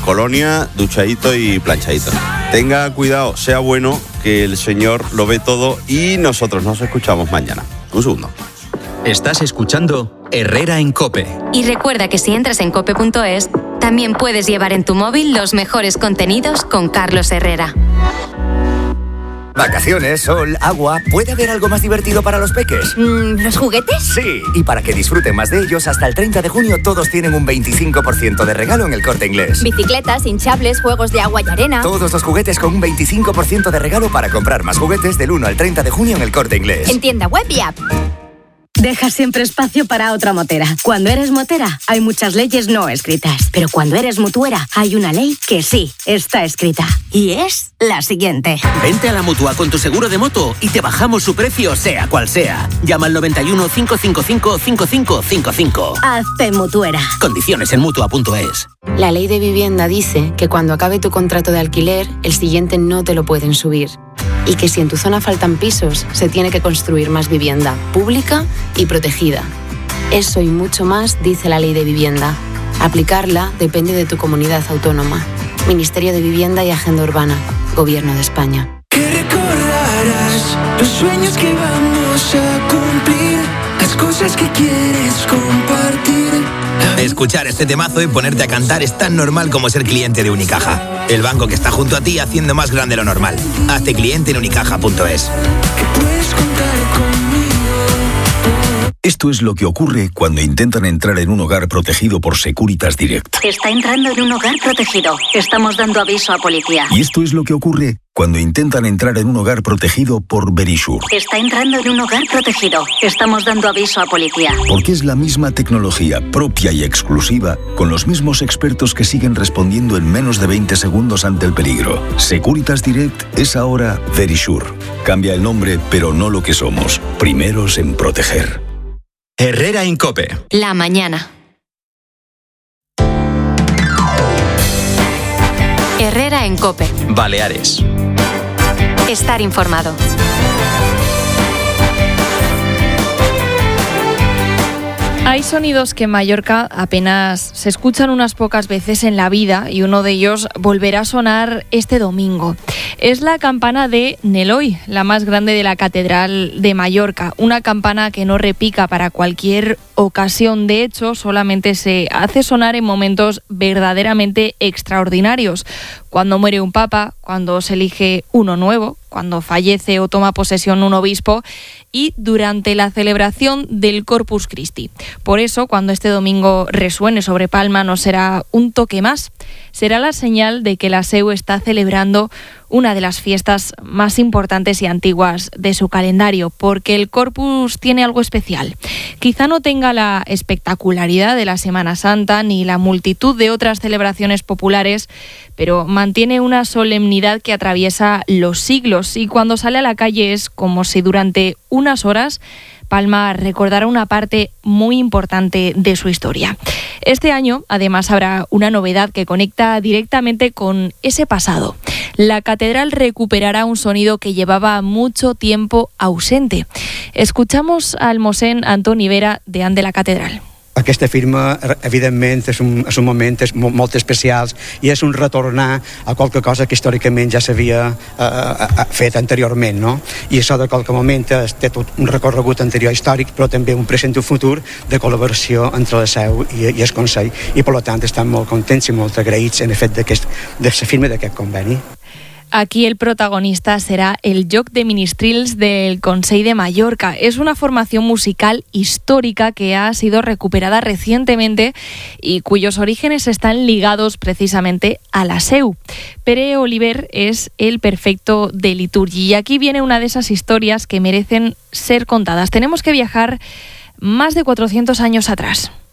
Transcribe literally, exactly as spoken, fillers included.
colonia, duchadito y planchadito. Tenga cuidado, sea bueno, que el Señor lo ve todo y nosotros nos escuchamos mañana. Un segundo. Estás escuchando Herrera en COPE. Y recuerda que si entras en cope punto es, también puedes llevar en tu móvil los mejores contenidos con Carlos Herrera. Vacaciones, sol, agua. ¿Puede haber algo más divertido para los peques? Mm, ¿Los juguetes? Sí, y para que disfruten más de ellos, hasta el treinta de junio todos tienen un veinticinco por ciento de regalo en El Corte Inglés. Bicicletas, hinchables, juegos de agua y arena. Todos los juguetes con un veinticinco por ciento de regalo para comprar más juguetes del uno al treinta de junio en El Corte Inglés. En tienda web y app. Deja siempre espacio para otra motera. Cuando eres motera, hay muchas leyes no escritas. Pero cuando eres mutuera, hay una ley que sí está escrita. Y es la siguiente. Vente a la Mutua con tu seguro de moto y te bajamos su precio, sea cual sea. Llama al noventa y uno, cinco cinco cinco, cinco cinco cinco cinco. Hazte mutuera. Condiciones en mutua punto es. La ley de vivienda dice que cuando acabe tu contrato de alquiler, el siguiente no te lo pueden subir. Y que si en tu zona faltan pisos, se tiene que construir más vivienda, pública y protegida. Eso y mucho más dice la ley de vivienda. Aplicarla depende de tu comunidad autónoma. Ministerio de Vivienda y Agenda Urbana. Gobierno de España. Que recordarás los sueños que vamos a cumplir, las cosas que quieres compartir. Escuchar este temazo y ponerte a cantar es tan normal como ser cliente de Unicaja. El banco que está junto a ti haciendo más grande lo normal. Hazte cliente en unicaja punto es. Esto es lo que ocurre cuando intentan entrar en un hogar protegido por Securitas Direct. Está entrando en un hogar protegido. Estamos dando aviso a policía. Y esto es lo que ocurre cuando intentan entrar en un hogar protegido por Verisure. Está entrando en un hogar protegido. Estamos dando aviso a policía. Porque es la misma tecnología propia y exclusiva, con los mismos expertos que siguen respondiendo en menos de veinte segundos ante el peligro. Securitas Direct es ahora Verisure. Cambia el nombre, pero no lo que somos. Primeros en proteger. Herrera en COPE. La mañana. Herrera en COPE. Baleares. Estar informado. Hay sonidos que en Mallorca apenas se escuchan unas pocas veces en la vida y uno de ellos volverá a sonar este domingo. Es la campana de Neloy, la más grande de la Catedral de Mallorca. Una campana que no repica para cualquier ocasión. De hecho, solamente se hace sonar en momentos verdaderamente extraordinarios. Cuando muere un papa, cuando se elige uno nuevo, cuando fallece o toma posesión un obispo y durante la celebración del Corpus Christi. Por eso, cuando este domingo resuene sobre Palma, no será un toque más, será la señal de que la S E U está celebrando una de las fiestas más importantes y antiguas de su calendario, porque el Corpus tiene algo especial. Quizá no tenga la espectacularidad de la Semana Santa ni la multitud de otras celebraciones populares, pero mantiene una solemnidad que atraviesa los siglos y cuando sale a la calle es como si durante unas horas Palma recordará una parte muy importante de su historia. Este año, además, habrá una novedad que conecta directamente con ese pasado. La catedral recuperará un sonido que llevaba mucho tiempo ausente. Escuchamos al Mosén Antoni Vera, deán de la catedral. Aquesta firma, evidentment, és un, és un moment és molt, molt especial i és un retornar a qualque cosa que històricament ja s'havia eh, fet anteriorment, no? I això de qualque moment té tot un recorregut anterior històric, però també un present i un futur de col·laboració entre la S E U i, i el Consell. I, per tant, estem molt contents i molt agraïts en el fet de la firma d'aquest conveni. Aquí el protagonista será el Joc de Ministrils del Consell de Mallorca. Es una formación musical histórica que ha sido recuperada recientemente y cuyos orígenes están ligados precisamente a la S E U. Pere Oliver es el prefecto de liturgia y aquí viene una de esas historias que merecen ser contadas. Tenemos que viajar más de cuatrocientos años atrás.